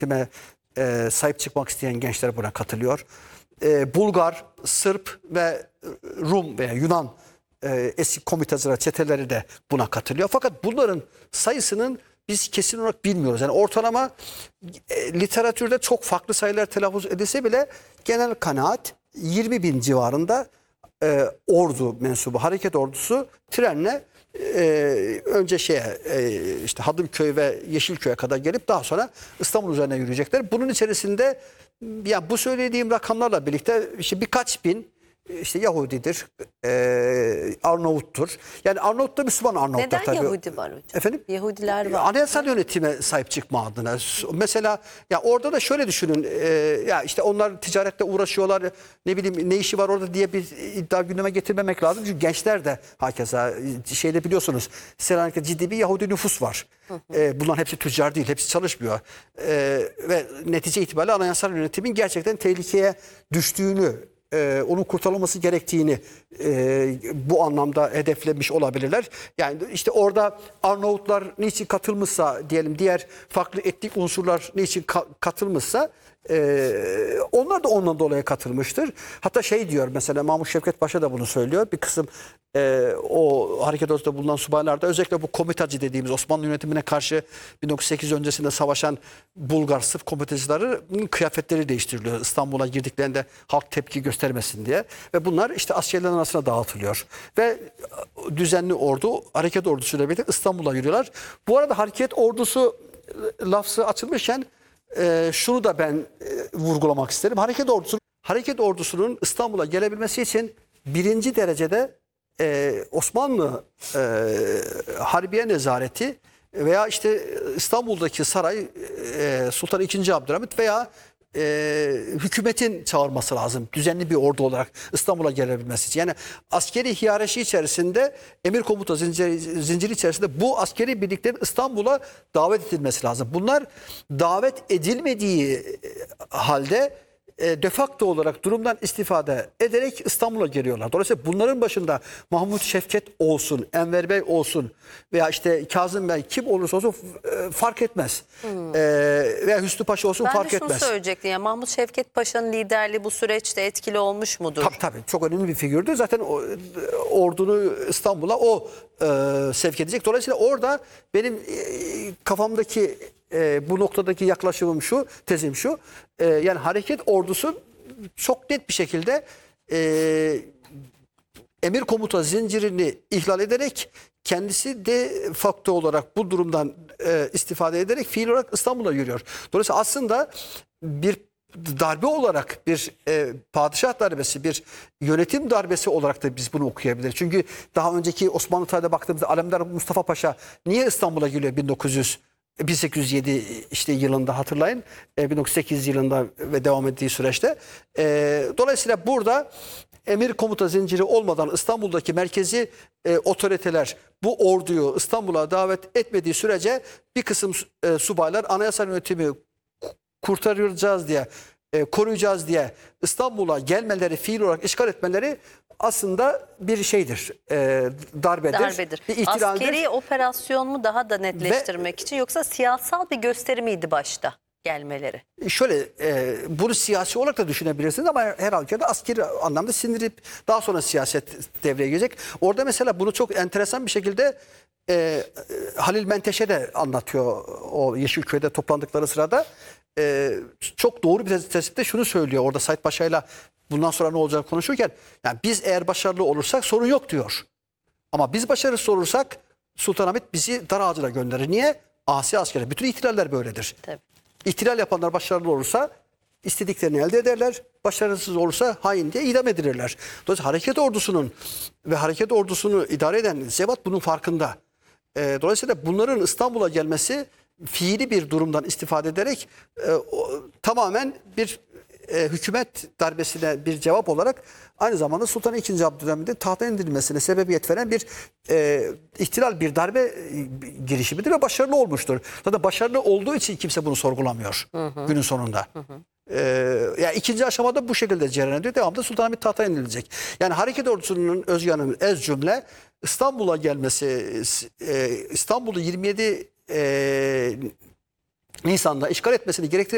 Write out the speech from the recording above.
yönetime sahip çıkmak isteyen gençler buna katılıyor. Bulgar, Sırp ve Rum veya Yunan eski komitacılar, çeteleri de buna katılıyor. Fakat bunların sayısının biz kesin olarak bilmiyoruz. Yani ortalama literatürde çok farklı sayılar telaffuz edilse bile genel kanaat 20 bin civarında ordu mensubu, hareket ordusu trenle önce işte Hadımköy ve Yeşilköy'e kadar gelip daha sonra İstanbul üzerine yürüyecekler. Bunun içerisinde ya bu söylediğim rakamlarla birlikte işte birkaç bin işte Yahudidir, Arnavuttur. Yani Arnavut'ta Müslüman Arnavutlar Neden tabii. Yahudi var hocam? Efendim? Yahudiler var. Anayasal yönetime sahip çıkma adına. Mesela ya orada da şöyle düşünün. Ya işte onlar ticaretle uğraşıyorlar. Ne bileyim ne işi var orada diye bir iddia gündeme getirmemek lazım. Çünkü gençler de hakeza şeyde biliyorsunuz Selanik'te ciddi bir Yahudi nüfus var. Bunların hepsi tüccar değil. Hepsi çalışmıyor. Ve netice itibariyle anayasal yönetimin gerçekten tehlikeye düştüğünü, onun kurtarılması gerektiğini bu anlamda hedeflemiş olabilirler. Yani işte orada Arnavutlar niçin katılmışsa diyelim, diğer farklı etnik unsurlar niçin katılmışsa onlar da ondan dolayı katılmıştır. Hatta şey diyor mesela Mahmut Şevket Paşa da bunu söylüyor. Bir kısım o hareket orduda bulunan subaylar da özellikle bu komitacı dediğimiz Osmanlı yönetimine karşı 1908 öncesinde savaşan Bulgar, Sırp komitacıların kıyafetleri değiştiriliyor. İstanbul'a girdiklerinde halk tepki göstermesin diye. Ve bunlar işte askerlerin arasına dağıtılıyor. Ve düzenli ordu, hareket ordusuyla birlikte İstanbul'a yürüyorlar. Bu arada hareket ordusu lafzı açılmışken şunu da ben vurgulamak isterim. Hareket ordusunun İstanbul'a gelebilmesi için birinci derecede Osmanlı Harbiye Nezareti veya işte İstanbul'daki saray Sultan II. Abdülhamit veya hükümetin çağırması lazım. Düzenli bir ordu olarak İstanbul'a gelebilmesi için. Yani askeri hiyerarşi içerisinde emir komuta zinciri içerisinde bu askeri birliklerin İstanbul'a davet edilmesi lazım. Bunlar davet edilmediği halde de facto olarak durumdan istifade ederek İstanbul'a geliyorlar. Dolayısıyla bunların başında Mahmut Şevket olsun, Enver Bey olsun veya işte Kazım Bey kim olursa olsun fark etmez. Veya Hüsnü Paşa olsun fark etmez. Ben de şunu söyleyecektim. Yani Mahmut Şevket Paşa'nın liderliği bu süreçte etkili olmuş mudur? Tabii çok önemli bir figürdü. Zaten ordunu İstanbul'a o sevk edecek. Dolayısıyla orada benim kafamdaki bu noktadaki yaklaşımım şu, tezim şu. Yani hareket ordusu çok net bir şekilde emir komuta zincirini ihlal ederek kendisi de facto olarak bu durumdan istifade ederek fiil olarak İstanbul'a yürüyor. Dolayısıyla aslında bir darbe olarak bir padişah darbesi, bir yönetim darbesi olarak da biz bunu okuyabiliriz. Çünkü daha önceki Osmanlı tarihine baktığımızda Alemdar Mustafa Paşa niye İstanbul'a geliyor 1807 işte yılında hatırlayın. 1908 yılında ve devam ettiği süreçte. Dolayısıyla burada emir komuta zinciri olmadan İstanbul'daki merkezi otoriteler bu orduyu İstanbul'a davet etmediği sürece bir kısım subaylar anayasal yönetimi kurtaracağız diye, koruyacağız diye İstanbul'a gelmeleri, fiil olarak işgal etmeleri aslında bir şeydir, darbedir. Bir ihtilaldir. Askeri operasyon mu daha da netleştirmek için yoksa siyasal bir gösteri miydi başta gelmeleri? Şöyle bunu siyasi olarak da düşünebilirsiniz ama her halükarda askeri anlamda sindirip daha sonra siyaset devreye girecek. Orada mesela bunu çok enteresan bir şekilde Halil Menteşe de anlatıyor o Yeşilköy'de toplandıkları sırada. Çok doğru bir tespitte şunu söylüyor orada Said Paşa'yla bundan sonra ne olacağını konuşurken, yani biz eğer başarılı olursak sorun yok diyor. Ama biz başarısız olursak Sultanahmet bizi dar ağacına gönderir. Niye? Asi askeri. Bütün ihtilaller böyledir. Tabii. İhtilal yapanlar başarılı olursa istediklerini elde ederler. Başarısız olursa hain diye idam edilirler. Dolayısıyla hareket ordusunun ve hareket ordusunu idare eden zevat bunun farkında. Dolayısıyla bunların İstanbul'a gelmesi fiili bir durumdan istifade ederek tamamen bir hükümet darbesine bir cevap olarak aynı zamanda Sultan II. Abdülhamid'in tahttan indirilmesine sebebiyet veren bir ihtilal, bir darbe girişimidir ve başarılı olmuştur. Zaten başarılı olduğu için kimse bunu sorgulamıyor günün sonunda. Yani ikinci aşamada bu şekilde cereyan ediyor. Devamında Sultanahmet tahttan indirilecek. Yani hareket ordusunun özyanının ez cümle İstanbul'a gelmesi, İstanbul'u 27 Nisan'da işgal etmesini gerektiren